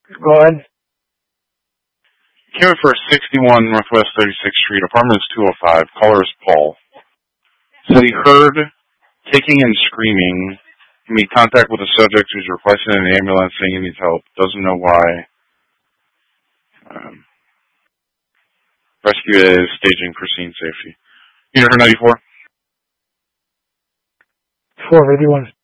Go ahead. Came in for 61 Northwest 36th Street, apartment is 205. Caller is Paul. Said he heard kicking and screaming. He made contact with the subject who's requesting an ambulance saying he needs help. Doesn't know why. Rescue is staging for scene safety. Unit 94. 451.